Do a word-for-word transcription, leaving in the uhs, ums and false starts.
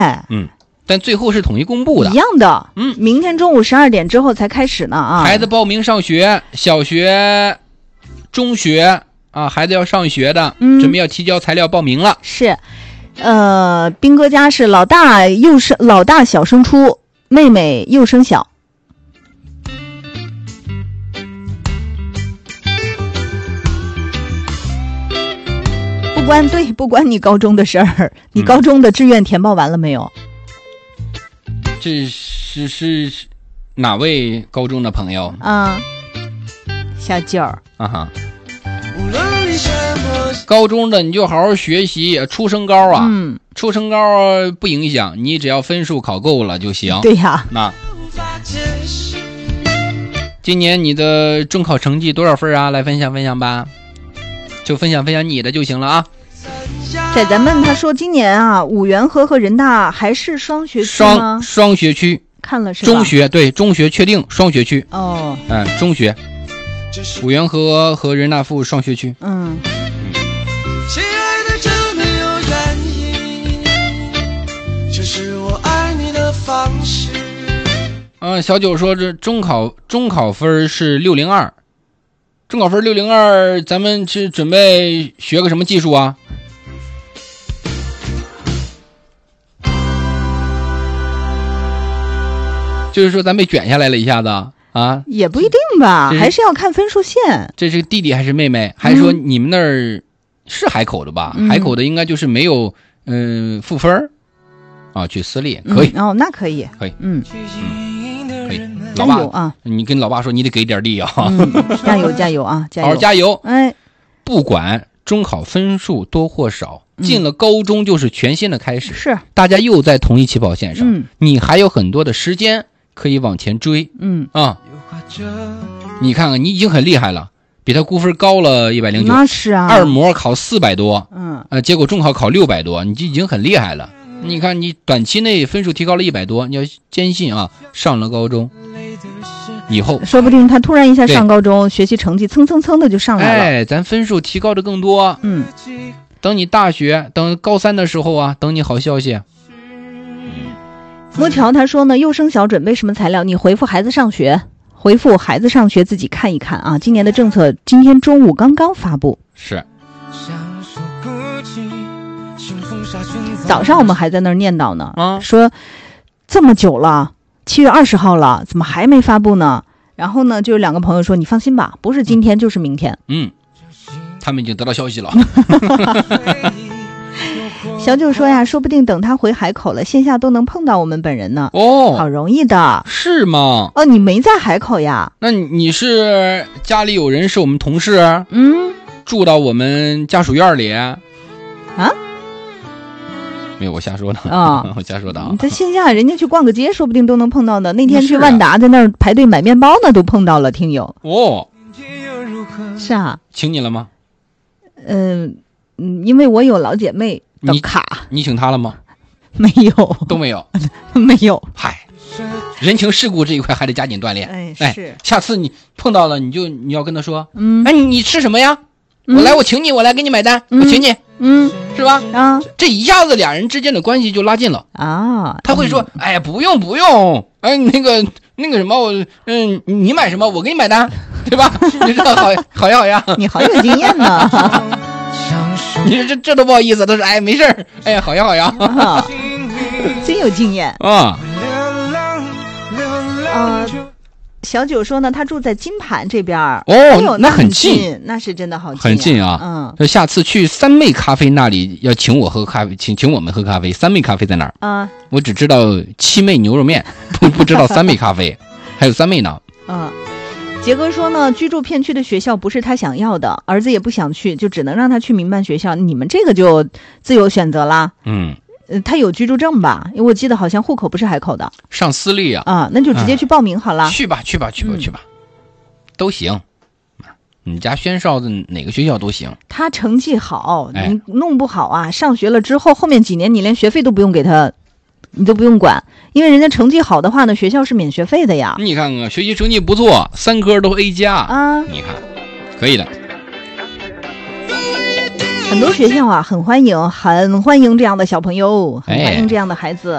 哎，嗯，但最后是统一公布的， 一样的。 嗯， 明天中午十二点之后才开始呢啊。 孩子报名上学，小学、中学啊，孩子要上学的，嗯，准备要提交材料报名了。 是，呃，兵哥家是老大幼生，老大小升初，妹妹幼升小。不关对，不关你高中的事儿。你高中的志愿填报完了没有？ 嗯、这是是哪位高中的朋友？ 啊，小九儿啊哈。高中的你就好好学习，出升高啊， 嗯， 出升高不影响，你只要分数考够了就行。 对呀， 那今年你的中考成绩多少分啊？来分享分享吧。就分享分享你的就行了啊。 在咱们他说今年啊，五原河和人大还是双学区吗？ 双双学区， 看了是吧？ 中学对中学确定双学区哦， 嗯，中学，五原河和人大附双学区。 嗯。 亲爱的，这没有原因，这是我爱你的方式。 嗯，小九说这中考中考分是六零二。中考分六零二，咱们是准备学个什么技术啊？就是说咱被卷下来了一下子啊？ 也不一定吧，还是要看分数线。 这是弟弟还是妹妹？还是说你们那儿是海口的吧？嗯、海口的应该就是没有嗯、呃、赋分啊，去私立可以、 嗯、哦，那可以， 可以， 嗯。 嗯可以， 加油啊！ 你跟老爸说，你得给点力啊！ 嗯、加油加油啊！加油好好加油！ 哎， 不管中考分数多或少，嗯、进了高中就是全新的开始。 是， 大家又在同一起跑线上， 嗯、 你还有很多的时间可以往前追。 嗯啊，你看看，你已经很厉害了，比他估分高了一百零九。 那是啊， 二模考四百多， 嗯， 呃，结果中考考六百多，你就已经很厉害了。你看，你短期内分数提高了一百多，你要坚信啊，上了高中以后， 说不定他突然一下上高中，学习成绩蹭蹭蹭的就上来了。 哎，咱分数提高的更多。 嗯， 等你大学，等高三的时候啊，等你好消息。 摸条他说呢，幼升小准备什么材料？你回复孩子上学，回复孩子上学自己看一看啊。今年的政策今天中午刚刚发布。 是。 早上我们还在那儿念叨呢， 啊， 说这么久了，七月二十号了，怎么还没发布呢？然后呢，就有两个朋友说，你放心吧，不是今天就是明天。 嗯，他们已经得到消息了。 小九说呀，说不定等他回海口了，线下都能碰到我们本人呢。 哦， 好容易的。 是吗？ 哦，你没在海口呀？ 那你是家里有人是我们同事？ 嗯， 住到我们家属院里啊？ 没有，我瞎说的啊、哦， 我瞎说的啊。 你在线下，人家去逛个街，说不定都能碰到的。那天去万达，在那儿排队买面包呢，都碰到了听友。 哦， 是啊， 请你了吗？ 嗯嗯，因为我有老姐妹的卡。 你, 你请她了吗？ 没有， 都没有， 没有。 嗨，人情世故这一块还得加紧锻炼。 哎，是。 哎，下次你碰到了，你就你要跟他说， 嗯， 哎，你你吃什么呀？ 嗯、 我来，我请你，我来给你买单， 嗯、 我请你。 嗯， 是吧？ 啊， 这一下子俩人之间的关系就拉近了啊。 他会说：“嗯、哎，不用不用，哎，那个那个什么，我嗯，你买什么我给你买单，对吧？你说好好呀好呀， 你好有经验呢。 你说这这都不好意思，都是哎没事儿，哎好呀好呀， 啊、真有经验啊。 呃，小九说呢，他住在金盘这边哦， 哎、 那很近，那是真的好近、啊， 很近啊。 嗯， 说下次去三妹咖啡那里要请我喝咖啡，请请我们喝咖啡。三妹咖啡在哪儿？ 啊， 我只知道七妹牛肉面，不不知道三妹咖啡，还有三妹呢。 嗯，杰哥说呢，居住片区的学校不是他想要的，儿子也不想去，就只能让他去民办学校。你们这个就自由选择啦。 嗯。 呃，他有居住证吧？因为我记得好像户口不是海口的， 上私立啊。 啊，那就直接去报名好了。 啊、去吧，去吧，去吧，去吧，嗯、都行。你家宣少的哪个学校都行。 他成绩好， 哎、 你弄不好啊，上学了之后，后面几年你连学费都不用给他，你都不用管，因为人家成绩好的话呢，学校是免学费的呀。 你看看，学习成绩不错，三科都 A 加啊， 你看，可以的。 很多学校啊，很欢迎，很欢迎这样的小朋友，很欢迎这样的孩子。